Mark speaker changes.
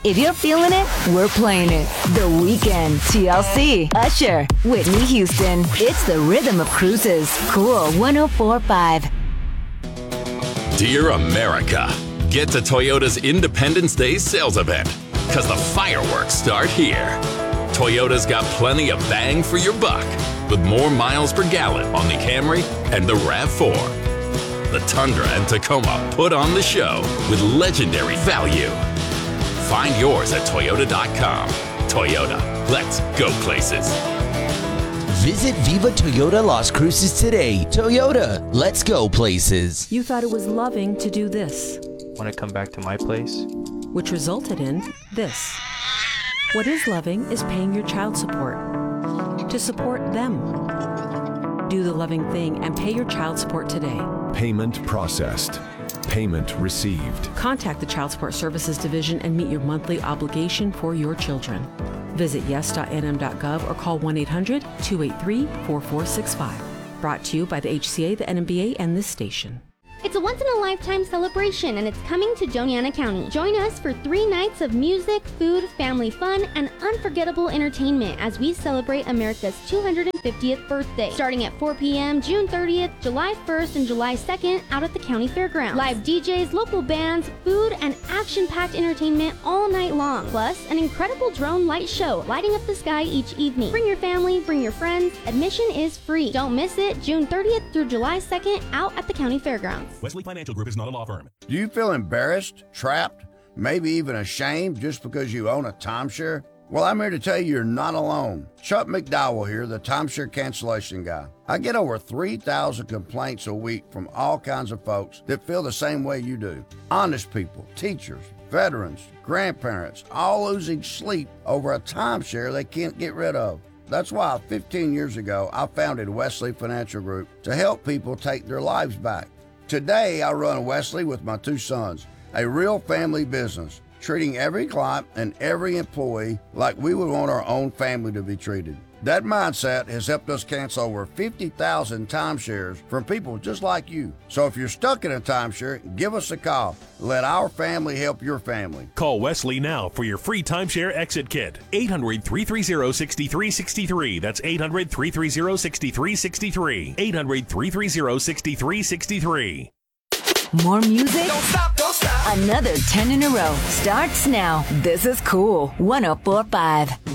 Speaker 1: If you're feeling it, we're playing it. The Weeknd, TLC, Usher, Whitney Houston. It's the rhythm of cruises. Cool 104.5.
Speaker 2: Dear America, get to Toyota's Independence Day sales event, because the fireworks start here. Toyota's got plenty of bang for your buck, with more miles per gallon on the Camry and the RAV4. The Tundra and Tacoma put on the show with legendary value. Find yours at Toyota.com. Toyota, let's go places.
Speaker 3: Visit Viva Toyota Las Cruces today. Toyota, let's go places.
Speaker 4: You thought it was loving to do this.
Speaker 5: Want to come back to my place?
Speaker 4: Which resulted in this. What is loving is paying your child support. To support them. Do the loving thing and pay your child support today.
Speaker 6: Payment processed. Payment received.
Speaker 4: Contact the Child Support Services Division and meet your monthly obligation for your children. Visit yes.nm.gov or call 1-800-283-4465. Brought to you by the HCA, the NMBA, and this station.
Speaker 7: It's a once-in-a-lifetime celebration, and it's coming to Joniana County. Join us for 3 nights of music, food, family fun, and unforgettable entertainment as we celebrate America's 250th birthday. Starting at 4 p.m. June 30th, July 1st, and July 2nd out at the county fairgrounds. Live DJs, local bands, food, and action-packed entertainment all night long. Plus, an incredible drone light show lighting up the sky each evening. Bring your family, bring your friends. Admission is free. Don't miss it, June 30th through July 2nd out at the county fairgrounds.
Speaker 8: Wesley Financial Group is not a law firm.
Speaker 9: Do you feel embarrassed, trapped, maybe even ashamed just because you own a timeshare? Well, I'm here to tell you you're not alone. Chuck McDowell here, the timeshare cancellation guy. I get over 3,000 complaints a week from all kinds of folks that feel the same way you do. Honest people, teachers, veterans, grandparents, all losing sleep over a timeshare they can't get rid of. That's why 15 years ago, I founded Wesley Financial Group to help people take their lives back. Today, I run Wesley with my 2 sons, a real family business, treating every client and every employee like we would want our own family to be treated. That mindset has helped us cancel over 50,000 timeshares from people just like you. So if you're stuck in a timeshare, give us a call. Let our family help your family.
Speaker 8: Call Wesley now for your free timeshare exit kit. 800-330-6363. That's 800-330-6363. 800-330-6363.
Speaker 1: More music?
Speaker 10: Don't stop, don't stop.
Speaker 1: Another 10 in a row starts now. This is Cool 104.5.